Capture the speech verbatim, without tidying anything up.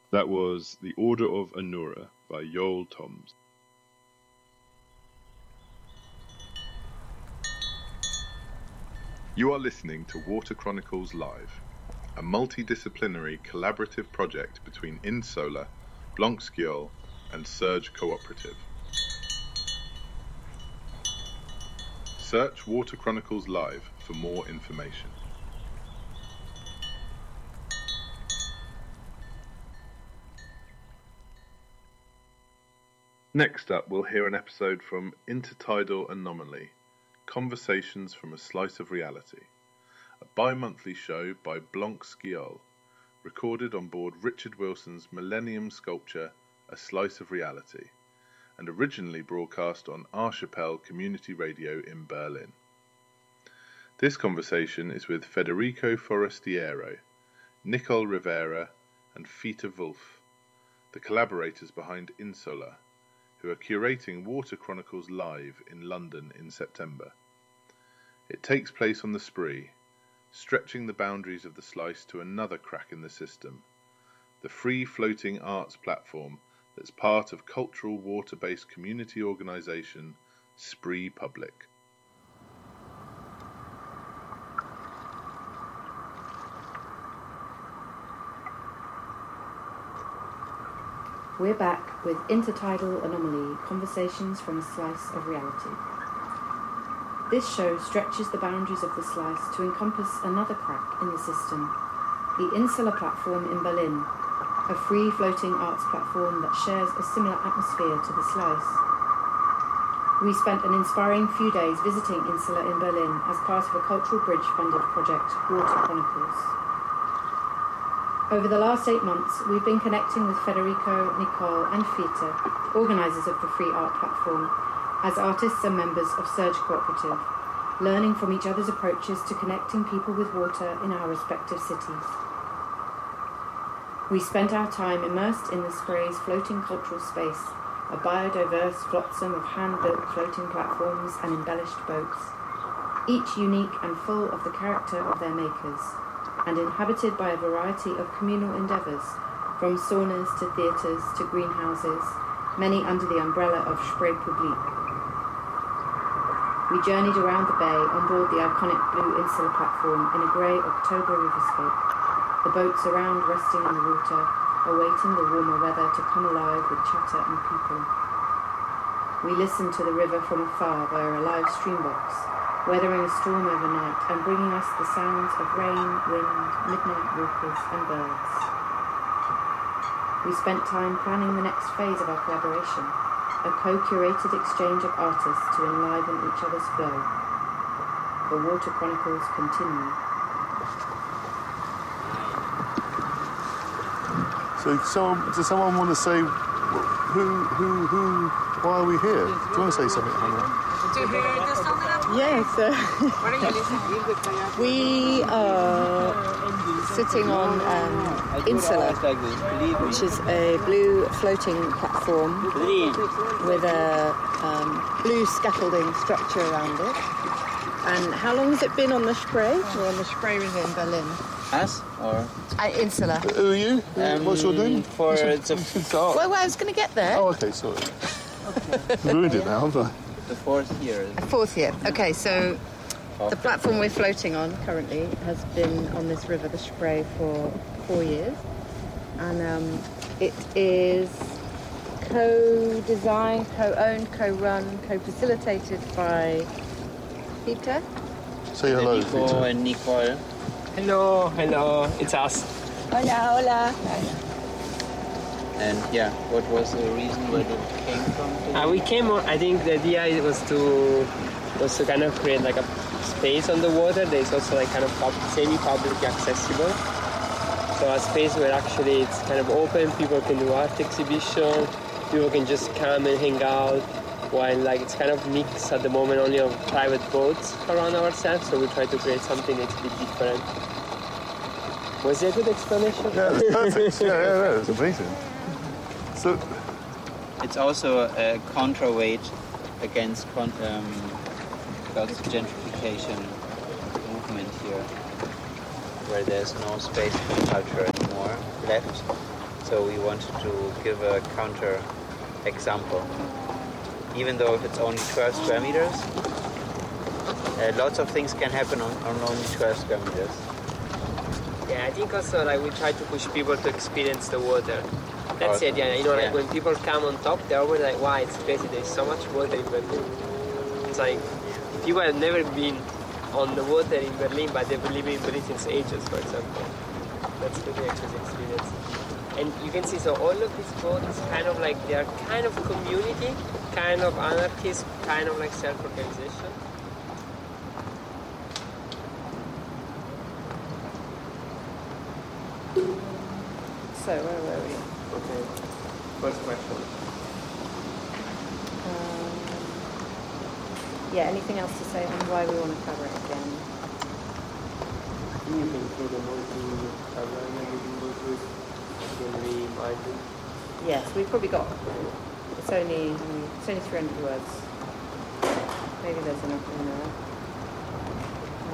That was The Order of Anura by Yoel Toms. You are listening to Water Chronicles Live, a multidisciplinary collaborative project between Insola, Blanc-Sciol and Surge Cooperative. Search Water Chronicles Live for more information. Next up, we'll hear an episode from Intertidal Anomaly, Conversations from a Slice of Reality, a bi-monthly show by Blanc-Sciol, recorded on board Richard Wilson's Millennium sculpture, A Slice of Reality, and originally broadcast on Archipel Community Radio in Berlin. This conversation is with Federico Forestiero, Nicole Rivera, and Fita Wolf, the collaborators behind Insola, who are curating Water Chronicles Live in London in September. It takes place on the Spree, stretching the boundaries of the slice to another crack in the system, the free-floating arts platform that's part of cultural water-based community organisation Spree Public. We're back with Intertidal Anomaly, Conversations from a Slice of Reality. This show stretches the boundaries of the slice to encompass another crack in the system, the Insular platform in Berlin, a free-floating arts platform that shares a similar atmosphere to the slice. We spent an inspiring few days visiting Insula in Berlin as part of a Cultural Bridge-funded project, Water Chronicles. Over the last eight months, we've been connecting with Federico, Nicole and Fita, organisers of the Free Art Platform, as artists and members of Surge Cooperative, learning from each other's approaches to connecting people with water in our respective cities. We spent our time immersed in the Spree's floating cultural space, a biodiverse flotsam of hand-built floating platforms and embellished boats, each unique and full of the character of their makers, and inhabited by a variety of communal endeavours, from saunas to theatres to greenhouses, many under the umbrella of Spree Public. We journeyed around the bay on board the iconic blue Insular platform in a grey October riverscape, the boats around resting in the water, awaiting the warmer weather to come alive with chatter and people. We listened to the river from afar via a live stream box, weathering a storm overnight and bringing us the sounds of rain, wind, midnight walkers and birds. We spent time planning the next phase of our collaboration, a co-curated exchange of artists to enliven each other's flow. The Water Chronicles continue. So, someone, does someone want to say who, who, who, why are we here? Do you want to say something, Hannah? Did you hear the song? Yes. Uh, What are you listening to? we are sitting on um, Insula, which is a blue floating platform with a um, blue scaffolding structure around it. And how long has it been on the Spree? We're on the Spree River in Berlin. Us or Uh, Insula. Who are you? um, What's your name? For What's your- the, Oh, Well, well, I was going to get there. oh, okay, sorry. Ruined it now, haven't I? the fourth year. Fourth year. Okay, so the platform we're floating on currently has been on this river, the Spree, for four years. And um, it is co-designed, co-owned, co-run, co-facilitated by Peter. Say hello, Nico Peter. and Nicole. Hello, hello, it's us. Hola, hola. And yeah, what was the reason where it came from? Uh, we came on, I think the idea was to was to kind of create like a space on the water that is also like kind of pub, semi-publicly accessible. So a space where actually it's kind of open, people can do art exhibition, people can just come and hang out, while like it's kind of mixed at the moment only of private boats around ourselves, so we try to create something that's a bit different. Was it a good explanation? Yeah, that's perfect. yeah, yeah, yeah, that's amazing. So, It's also a counterweight against con- um, against the gentrification movement here, where there's no space for culture anymore left. So we wanted to give a counter example. Even though if it's only twelve square meters, uh, lots of things can happen on, on only twelve square meters. Yeah, I think also like we try to push people to experience the water. That's it, yeah. You know, like Yeah. when people come on top, they're always like, wow, it's crazy, there's so much water in Berlin. It's like, people have never been on the water in Berlin, but they've been living in Berlin since ages, for example. That's really actually the experience. And you can see, so all of these boats kind of like, they are kind of community, kind of anarchist, kind of like self-organization. So, where were we? Okay. First question. Um, yeah, anything else to say on why we want to cover it again? You can include a multi-cover and everything goes with when we imagine. Yes, we've probably got, it's only, it's only three hundred words. Maybe there's enough in there.